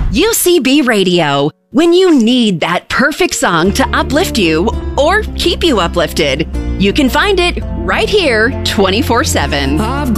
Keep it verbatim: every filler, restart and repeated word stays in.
U C B Radio. When you need that perfect song to uplift you or keep you uplifted, you can find it right here twenty-four seven. I've